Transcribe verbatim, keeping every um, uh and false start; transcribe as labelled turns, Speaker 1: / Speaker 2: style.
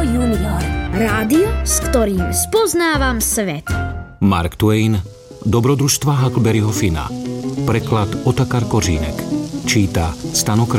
Speaker 1: Junior. Rádio, s ktorým spoznávam svet.
Speaker 2: Mark Twain, Dobrodružstva Huckleberryho Finna. Preklad Otakar Kořínek. Číta Stano